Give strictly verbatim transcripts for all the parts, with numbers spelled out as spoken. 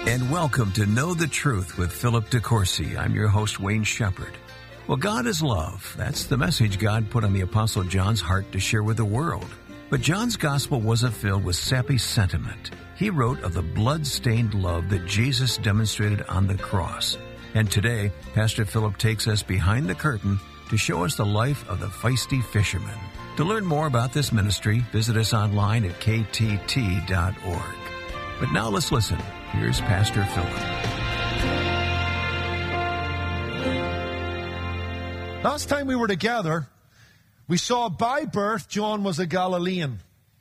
And welcome to Know the Truth with Philip DeCourcy. I'm your host, Wayne Shepherd. Well, God is love. That's the message God put on the Apostle John's heart to share with the world. But John's gospel wasn't filled with sappy sentiment. He wrote of the blood-stained love that Jesus demonstrated on the cross. And today, Pastor Philip takes us behind the curtain to show us the life of the feisty fisherman. To learn more about this ministry, visit us online at k t t dot org. But now let's listen. Here's Pastor Philip. Last time we were together, we saw by birth John was a Galilean,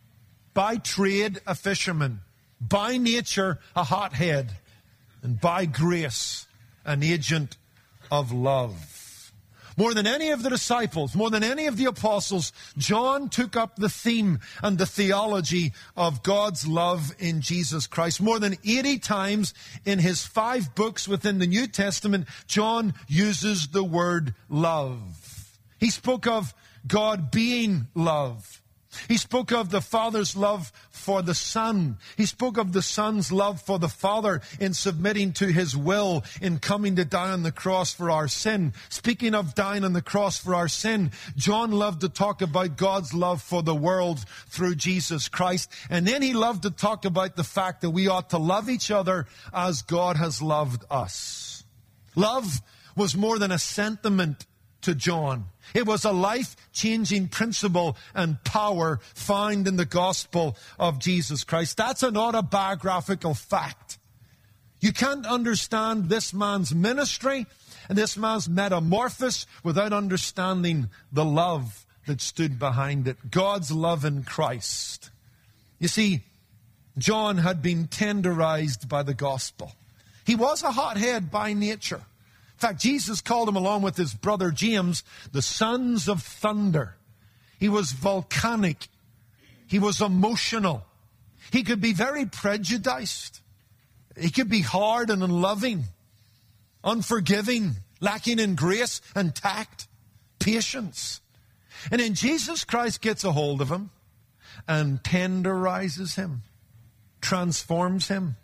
by trade a fisherman, by nature a hothead, and by grace an agent of love. More than any of the disciples, more than any of the apostles, John took up the theme and the theology of God's love in Jesus Christ. More than eighty times in his five books within the New Testament, John uses the word love. He spoke of God being love. He spoke of the Father's love for the Son. He spoke of the Son's love for the Father in submitting to His will, in coming to die on the cross for our sin. Speaking of dying on the cross for our sin, John loved to talk about God's love for the world through Jesus Christ. And then he loved to talk about the fact that we ought to love each other as God has loved us. Love was more than a sentiment to John. It was a life-changing principle and power found in the gospel of Jesus Christ. That's an autobiographical fact. You can't understand this man's ministry and this man's metamorphosis without understanding the love that stood behind it. God's love in Christ. You see, John had been tenderized by the gospel. He was a hothead by nature. In fact, Jesus called him, along with his brother James, the sons of thunder. He was volcanic. He was emotional. He could be very prejudiced. He could be hard and unloving, unforgiving, lacking in grace and tact, patience. And then Jesus Christ gets a hold of him and tenderizes him, transforms him.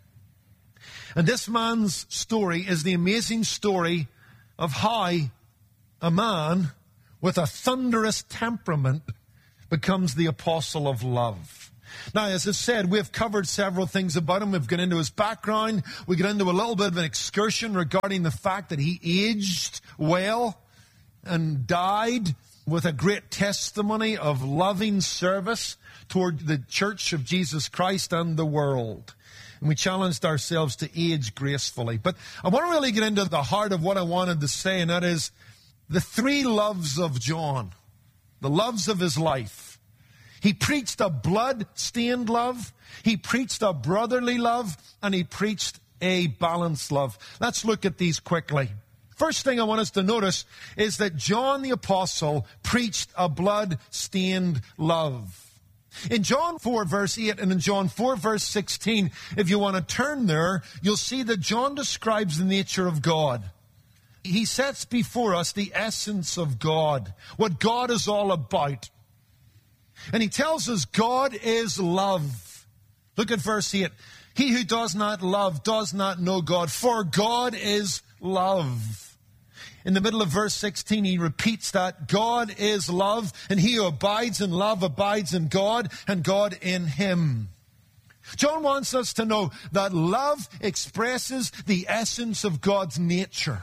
And this man's story is the amazing story of how a man with a thunderous temperament becomes the apostle of love. Now, as I said, we've covered several things about him. We've got into his background. We got into a little bit of an excursion regarding the fact that he aged well and died with a great testimony of loving service toward the church of Jesus Christ and the world. And we challenged ourselves to age gracefully. But I want to really get into the heart of what I wanted to say, and that is the three loves of John, the loves of his life. He preached a blood-stained love, he preached a brotherly love, and he preached a balanced love. Let's look at these quickly. First thing I want us to notice is that John the Apostle preached a blood-stained love. In John four, verse eight, and in John four, verse sixteen, if you want to turn there, you'll see that John describes the nature of God. He sets before us the essence of God, what God is all about. And he tells us God is love. Look at verse eight. He who does not love does not know God, for God is love. In the middle of verse sixteen, he repeats that God is love, and he who abides in love abides in God, and God in him. John wants us to know that love expresses the essence of God's nature.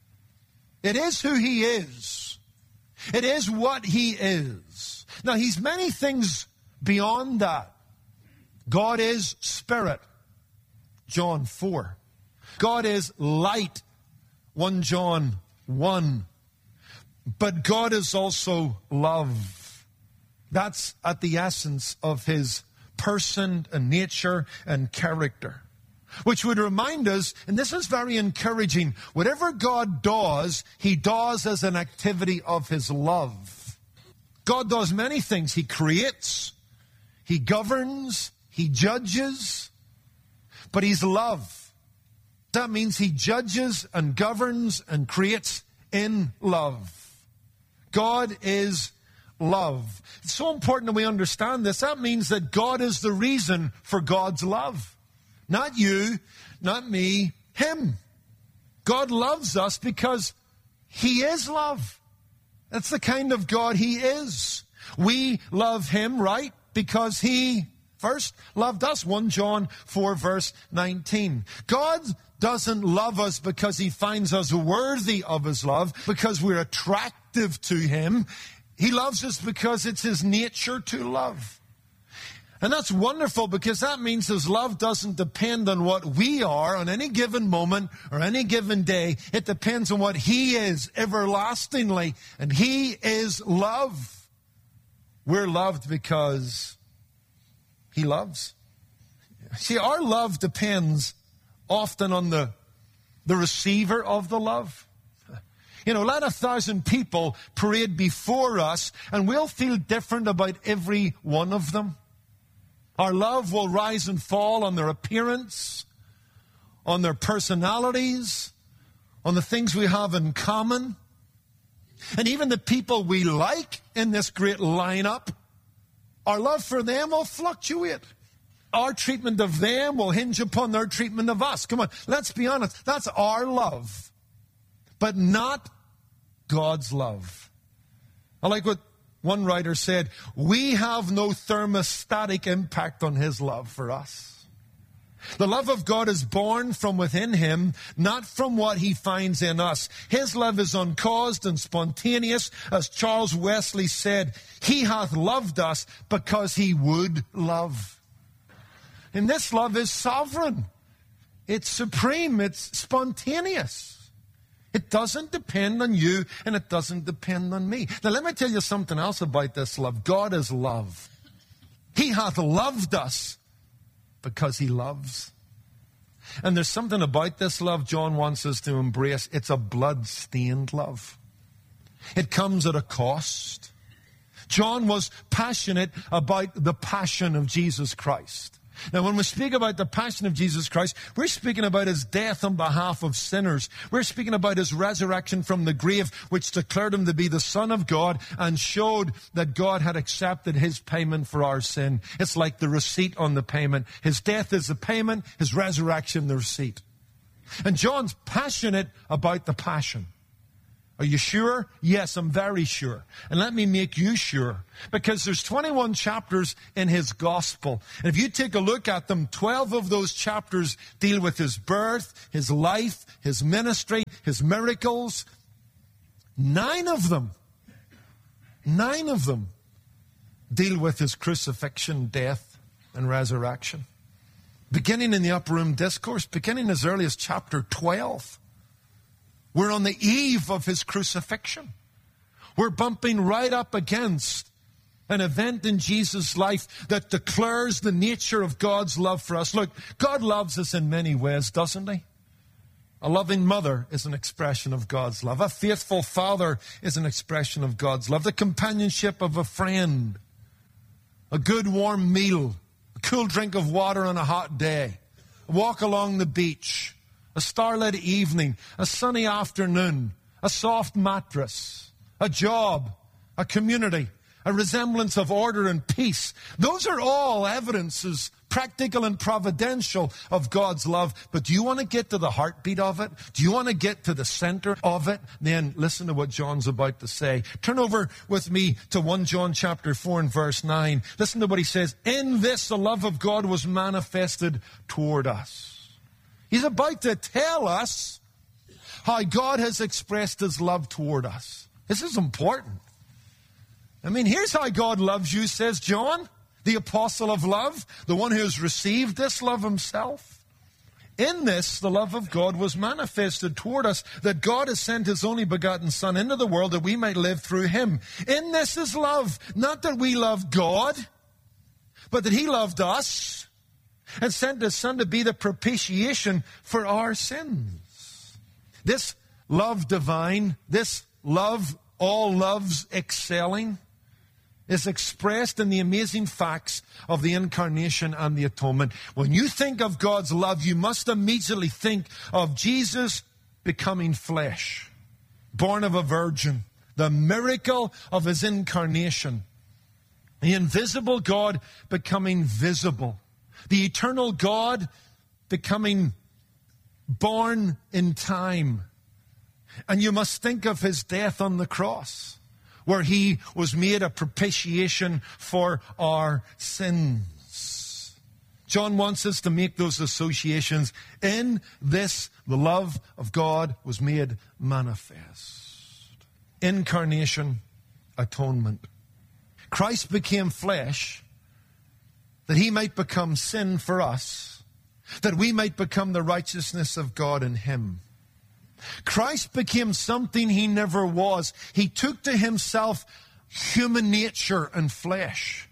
It is who he is. It is what he is. Now, he's many things beyond that. God is spirit, John four. God is light, First John one. But God is also love. That's at the essence of his person and nature and character. Which would remind us, and this is very encouraging, whatever God does, he does as an activity of his love. God does many things. He creates, he governs, he judges, but he's love. That means he judges and governs and creates in love. God is love. It's so important that we understand this. That means that God is the reason for God's love. Not you, not me, him. God loves us because he is love. That's the kind of God he is. We love him, right? Because he first loved us. First John four, verse nineteen. God doesn't love us because he finds us worthy of his love, because we're attractive to him. He loves us because it's his nature to love. And that's wonderful, because that means his love doesn't depend on what we are on any given moment or any given day. It depends on what he is everlastingly. And he is love. We're loved because he loves. See, our love depends often on the, the receiver of the love. You know, let a thousand people parade before us, and we'll feel different about every one of them. Our love will rise and fall on their appearance, on their personalities, on the things we have in common. And even the people we like in this great lineup, our love for them will fluctuate. Our treatment of them will hinge upon their treatment of us. Come on, let's be honest. That's our love, but not God's love. I like what one writer said, we have no thermostatic impact on his love for us. The love of God is born from within him, not from what he finds in us. His love is uncaused and spontaneous. As Charles Wesley said, he hath loved us because he would love. And this love is sovereign. It's supreme. It's spontaneous. It doesn't depend on you, and it doesn't depend on me. Now, let me tell you something else about this love. God is love. He hath loved us because he loves. And there's something about this love John wants us to embrace. It's a blood-stained love. It comes at a cost. John was passionate about the passion of Jesus Christ. Now, when we speak about the passion of Jesus Christ, we're speaking about his death on behalf of sinners. We're speaking about his resurrection from the grave, which declared him to be the Son of God and showed that God had accepted his payment for our sin. It's like the receipt on the payment. His death is the payment, his resurrection the receipt. And John's passionate about the passion. Are you sure? Yes, I'm very sure. And let me make you sure. Because there's twenty-one chapters in his gospel. And if you take a look at them, twelve of those chapters deal with his birth, his life, his ministry, his miracles. Nine of them, nine of them deal with his crucifixion, death, and resurrection. Beginning in the Upper Room Discourse, beginning as early as chapter twelve. We're on the eve of his crucifixion. We're bumping right up against an event in Jesus' life that declares the nature of God's love for us. Look, God loves us in many ways, doesn't he? A loving mother is an expression of God's love. A faithful father is an expression of God's love. The companionship of a friend. A good warm meal. A cool drink of water on a hot day. A walk along the beach. A starlit evening, a sunny afternoon, a soft mattress, a job, a community, a resemblance of order and peace. Those are all evidences, practical and providential, of God's love. But do you want to get to the heartbeat of it? Do you want to get to the center of it? Then listen to what John's about to say. Turn over with me to First John chapter four and verse nine. Listen to what he says. In this the love of God was manifested toward us. He's about to tell us how God has expressed his love toward us. This is important. I mean, here's how God loves you, says John, the apostle of love, the one who has received this love himself. In this, the love of God was manifested toward us, that God has sent his only begotten Son into the world that we might live through him. In this is love, not that we loved God, but that he loved us and sent his Son to be the propitiation for our sins. This love divine, this love, all loves excelling, is expressed in the amazing facts of the incarnation and the atonement. When you think of God's love, you must immediately think of Jesus becoming flesh, born of a virgin, the miracle of his incarnation, the invisible God becoming visible. The eternal God becoming born in time. And you must think of his death on the cross, where he was made a propitiation for our sins. John wants us to make those associations. In this, the love of God was made manifest. Incarnation, atonement. Christ became flesh that he might become sin for us, that we might become the righteousness of God in him. Christ became something he never was. He took to himself human nature and flesh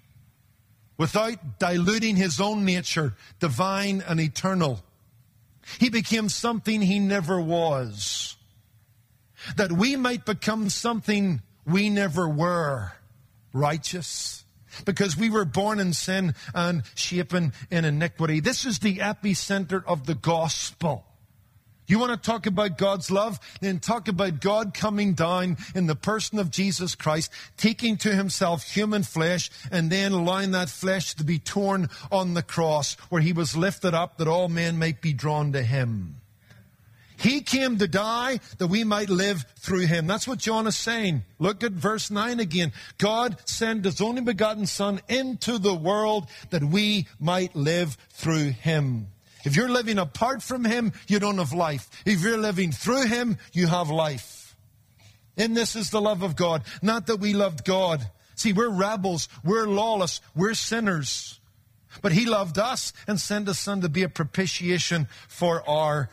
without diluting his own nature, divine and eternal. He became something he never was, that we might become something we never were, righteous, because we were born in sin and shapen in iniquity. This is the epicenter of the gospel. You want to talk about God's love? Then talk about God coming down in the person of Jesus Christ, taking to himself human flesh, and then allowing that flesh to be torn on the cross, where he was lifted up that all men might be drawn to him. He came to die that we might live through him. That's what John is saying. Look at verse nine again. God sent his only begotten Son into the world that we might live through him. If you're living apart from him, you don't have life. If you're living through him, you have life. In this is the love of God. Not that we loved God. See, we're rebels. We're lawless. We're sinners. But he loved us and sent his Son to be a propitiation for our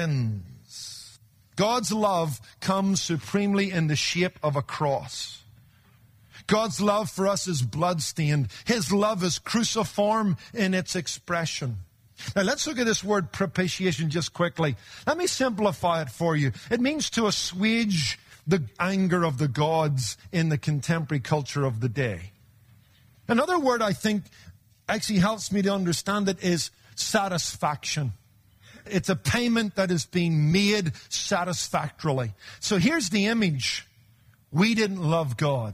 sins. God's love comes supremely in the shape of a cross. God's love for us is bloodstained. His love is cruciform in its expression. Now let's look at this word propitiation just quickly. Let me simplify it for you. It means to assuage the anger of the gods in the contemporary culture of the day. Another word I think actually helps me to understand it is satisfaction. It's a payment that is being made satisfactorily. So here's the image. We didn't love God.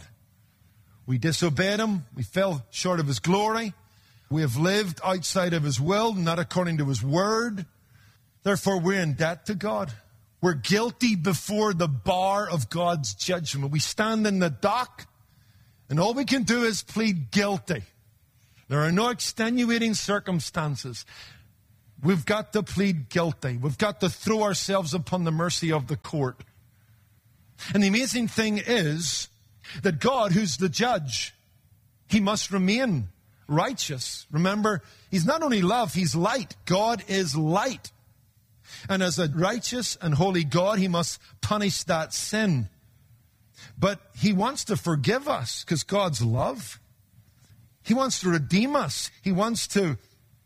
We disobeyed him. We fell short of his glory. We have lived outside of his will, not according to his word. Therefore, we're in debt to God. We're guilty before the bar of God's judgment. We stand in the dock, and all we can do is plead guilty. There are no extenuating circumstances. We've got to plead guilty. We've got to throw ourselves upon the mercy of the court. And the amazing thing is that God, who's the judge, he must remain righteous. Remember, he's not only love, he's light. God is light. And as a righteous and holy God, he must punish that sin. But he wants to forgive us because God's love. He wants to redeem us. He wants to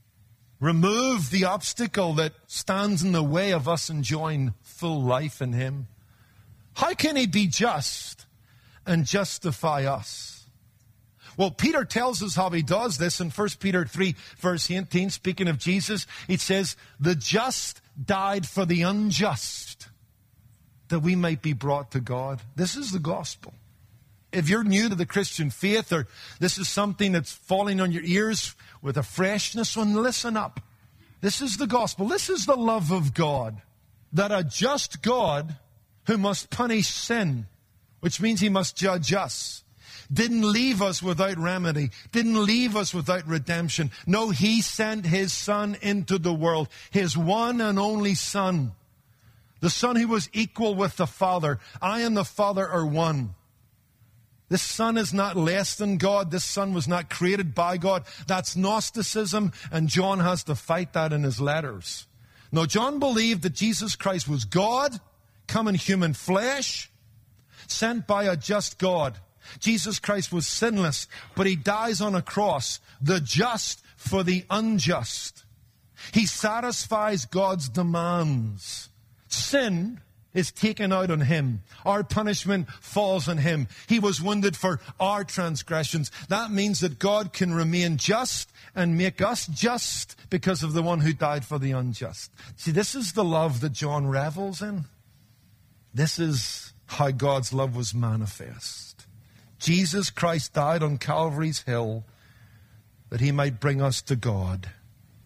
remove the obstacle that stands in the way of us enjoying full life in him. How can he be just and justify us? Well, Peter tells us how he does this in First Peter three, verse eighteen. Speaking of Jesus, it says, the just died for the unjust, that we might be brought to God. This is the gospel. If you're new to the Christian faith, or this is something that's falling on your ears with a freshness, well, listen up. This is the gospel. This is the love of God, that a just God who must punish sin, which means he must judge us, didn't leave us without remedy, didn't leave us without redemption. No, he sent his Son into the world, his one and only Son, the Son who was equal with the Father. I and the Father are one. This Son is not less than God. This Son was not created by God. That's Gnosticism, and John has to fight that in his letters. No, John believed that Jesus Christ was God, come in human flesh, sent by a just God. Jesus Christ was sinless, but he dies on a cross, the just for the unjust. He satisfies God's demands. Sin is taken out on him. Our punishment falls on him. He was wounded for our transgressions. That means that God can remain just and make us just because of the one who died for the unjust. See, this is the love that John revels in. This is how God's love was manifest. Jesus Christ died on Calvary's hill that he might bring us to God.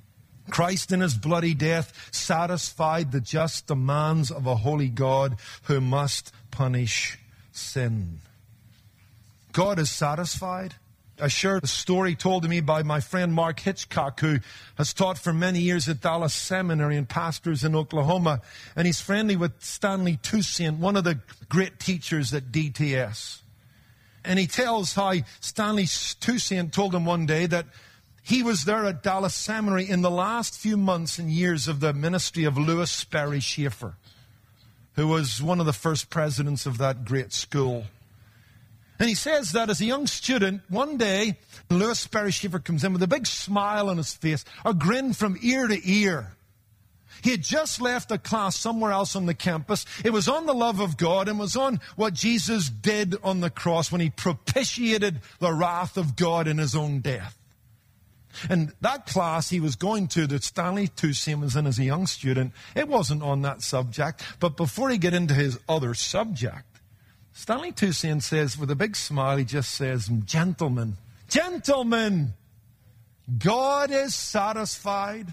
Christ in his bloody death satisfied the just demands of a holy God who must punish sin. God is satisfied. I shared a story told to me by my friend Mark Hitchcock, who has taught for many years at Dallas Seminary and pastors in Oklahoma. And he's friendly with Stanley Toussaint, one of the great teachers at D T S. And he tells how Stanley Toussaint told him one day that he was there at Dallas Seminary in the last few months and years of the ministry of Lewis Sperry Chafer, who was one of the first presidents of that great school. And he says that as a young student, one day, Lewis Sperry Chafer comes in with a big smile on his face, a grin from ear to ear. He had just left a class somewhere else on the campus. It was on the love of God and was on what Jesus did on the cross when he propitiated the wrath of God in his own death. And that class he was going to, that Stanley Toussaint was in as a young student, it wasn't on that subject. But before he get into his other subject, Stanley Toussaint says, with a big smile, he just says, gentlemen, gentlemen, God is satisfied.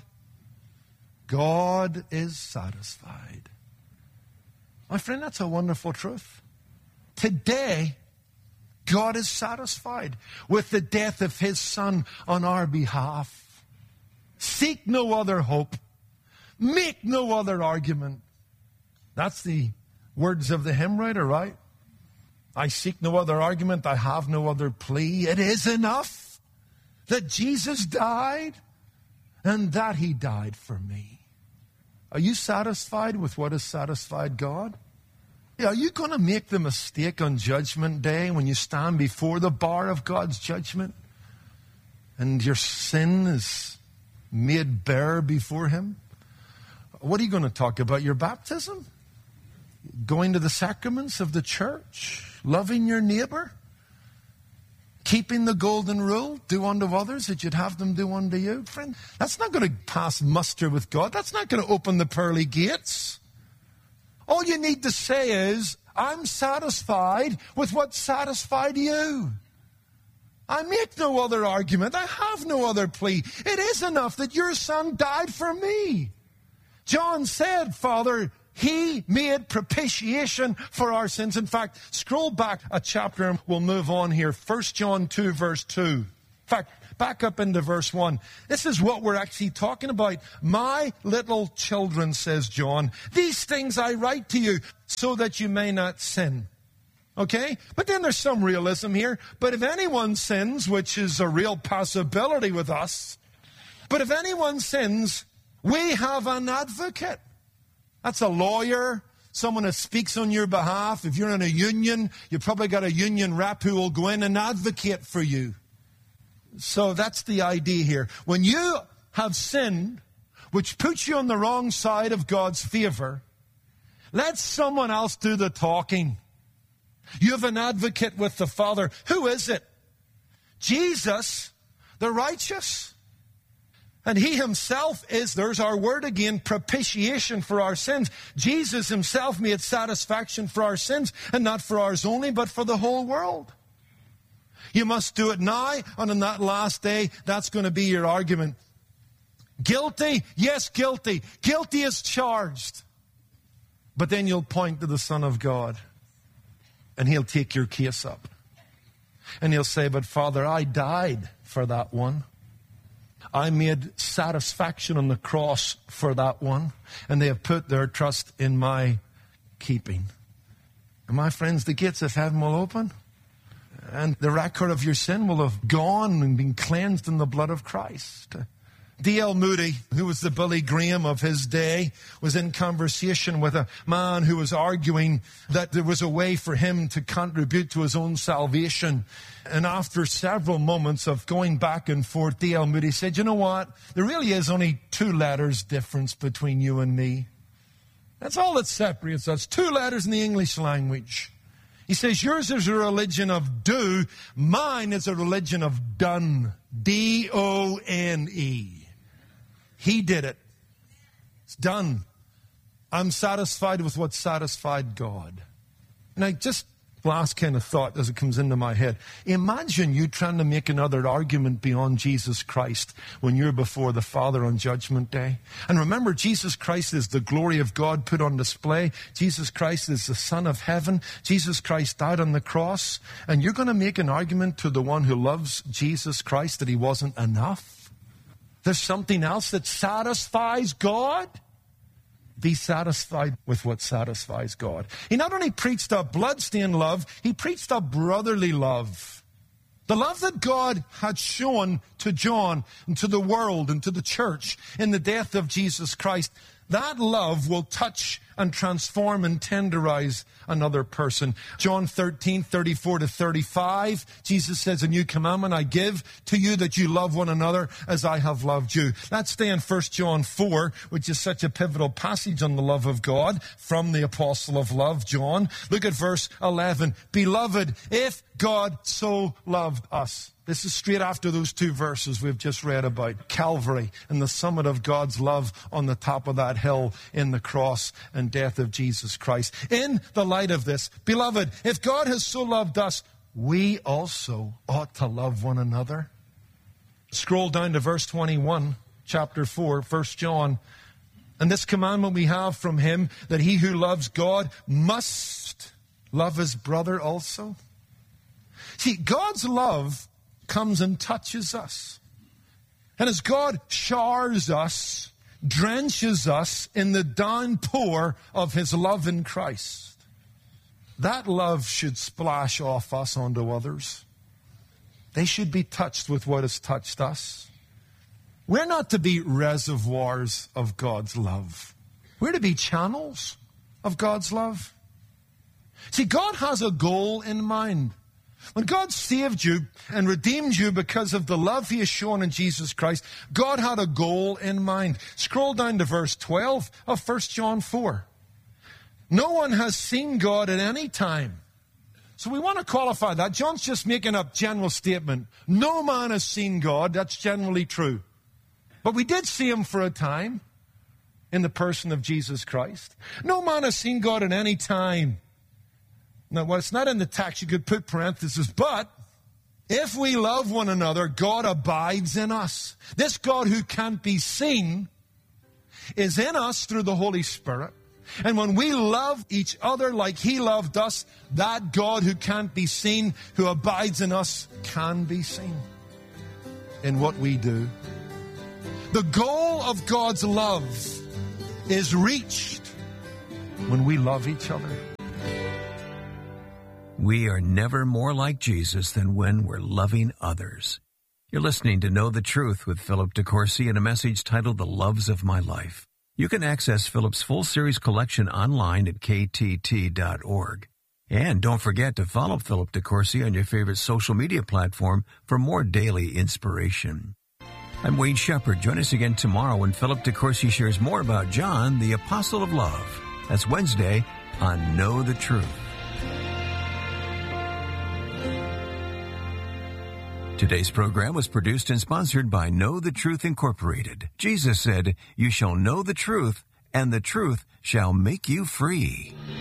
God is satisfied. My friend, that's a wonderful truth. Today, God is satisfied with the death of his Son on our behalf. Seek no other hope. Make no other argument. That's the words of the hymn writer, right? I seek no other argument. I have no other plea. It is enough that Jesus died and that he died for me. Are you satisfied with what has satisfied God? Are you going to make the mistake on Judgment Day when you stand before the bar of God's judgment and your sin is made bare before him? What are you going to talk about? Your baptism? Going to the sacraments of the church? Loving your neighbor? Keeping the golden rule? Do unto others that you'd have them do unto you? Friend, that's not going to pass muster with God. That's not going to open the pearly gates. All you need to say is, I'm satisfied with what satisfied you. I make no other argument. I have no other plea. It is enough that your Son died for me. John said, Father, he made propitiation for our sins. In fact, scroll back a chapter and we'll move on here. First John two, verse two. In fact, back up into verse one. This is what we're actually talking about. My little children, says John, these things I write to you so that you may not sin. Okay? But then there's some realism here. But if anyone sins, which is a real possibility with us, but if anyone sins, we have an advocate. That's a lawyer, someone that speaks on your behalf. If you're in a union, you've probably got a union rep who will go in and advocate for you. So that's the idea here. When you have sinned, which puts you on the wrong side of God's favor, let someone else do the talking. You have an advocate with the Father. Who is it? Jesus, the righteous. And he himself is, there's our word again, propitiation for our sins. Jesus himself made satisfaction for our sins, and not for ours only, but for the whole world. You must do it now, and on that last day, that's going to be your argument. Guilty? Yes, guilty. Guilty as charged. But then you'll point to the Son of God, and he'll take your case up. And he'll say, but Father, I died for that one. I made satisfaction on the cross for that one, and they have put their trust in my keeping. And my friends, the gates of heaven will open, and the record of your sin will have gone and been cleansed in the blood of Christ. D L Moody, who was the Billy Graham of his day, was in conversation with a man who was arguing that there was a way for him to contribute to his own salvation. And after several moments of going back and forth, D L Moody said, you know what? There really is only two letters difference between you and me. That's all that separates us. Two letters in the English language. He says, yours is a religion of do. Mine is a religion of done. D O N E. He did it. It's done. I'm satisfied with what satisfied God. And I just last kind of thought as it comes into my head. Imagine you trying to make another argument beyond Jesus Christ when you're before the Father on Judgment Day. And remember, Jesus Christ is the glory of God put on display. Jesus Christ is the Son of Heaven. Jesus Christ died on the cross. And you're going to make an argument to the one who loves Jesus Christ that he wasn't enough? There's something else that satisfies God? Be satisfied with what satisfies God. He not only preached a bloodstained love, he preached a brotherly love. The love that God had shown to John and to the world and to the church in the death of Jesus Christ. That love will touch and transform and tenderize another person. John thirteen, thirty-four to thirty-five, Jesus says, a new commandment I give to you, that you love one another as I have loved you. Let's stay in First John four, which is such a pivotal passage on the love of God from the apostle of love, John. Look at verse eleven. Beloved, if God so loved us. This is straight after those two verses we've just read about Calvary and the summit of God's love on the top of that hill in the cross and death of Jesus Christ. In the light of this, beloved, if God has so loved us, we also ought to love one another. Scroll down to verse twenty-one, chapter four, First John. And this commandment we have from him, that he who loves God must love his brother also. See, God's love comes and touches us. And as God showers us, drenches us in the downpour of his love in Christ, that love should splash off us onto others. They should be touched with what has touched us. We're not to be reservoirs of God's love. We're to be channels of God's love. See, God has a goal in mind. When God saved you and redeemed you because of the love he has shown in Jesus Christ, God had a goal in mind. Scroll down to verse twelve of First John four. No one has seen God at any time. So we want to qualify that. John's just making a general statement. No man has seen God. That's generally true. But we did see him for a time in the person of Jesus Christ. No man has seen God at any time. Now, well, it's not in the text. You could put parentheses, but if we love one another, God abides in us. This God who can't be seen is in us through the Holy Spirit. And when we love each other like he loved us, that God who can't be seen, who abides in us, can be seen in what we do. The goal of God's love is reached when we love each other. We are never more like Jesus than when we're loving others. You're listening to Know the Truth with Philip DeCourcy in a message titled The Loves of My Life. You can access Philip's full series collection online at k t t dot org. And don't forget to follow Philip DeCourcy on your favorite social media platform for more daily inspiration. I'm Wayne Shepherd. Join us again tomorrow when Philip DeCourcy shares more about John, the Apostle of Love. That's Wednesday on Know the Truth. Today's program was produced and sponsored by Know the Truth Incorporated. Jesus said, "You shall know the truth, and the truth shall make you free."